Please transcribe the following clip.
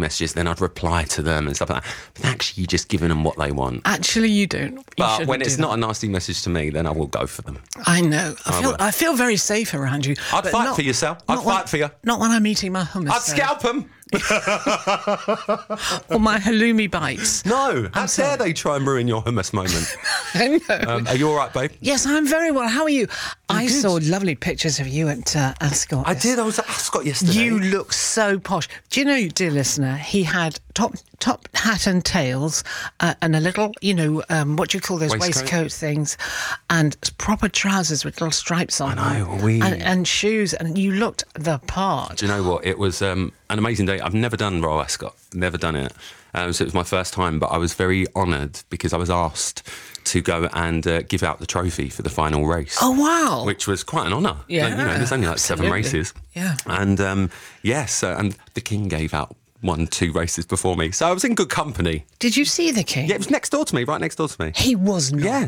messages, then I'd reply to them and stuff like that. But actually, you're just giving them what they want. Actually, you don't. But when it's not a nasty message to me, then I will go for them. I know. I feel very safe around you. I'd fight for you, Sal. I'd fight for you. Not when I'm eating my hummus. I'd scalp them. Or my halloumi bites. No, how dare they try and ruin your hummus moment? I know. Are you all right, babe? Yes, I'm very well. How are you? I good. saw lovely pictures of you at Ascot. I did. I was at Ascot yesterday. You look so posh. Do you know, dear listener, he had top hat and tails and a little, what do you call those waistcoat things, and proper trousers with little stripes on them. And shoes, and you looked the part. Do you know what? It was an amazing day. I've never done Royal Ascot. Never done it. So it was my first time, but I was very honoured because I was asked to go and give out the trophy for the final race. Oh, wow. Which was quite an honour. Yeah. There's only 7 races. Yeah. And yes, and the King gave out 2 races before me. So I was in good company. Did you see the King? Yeah, it was next door to me, right next door to me. He was not. Yeah.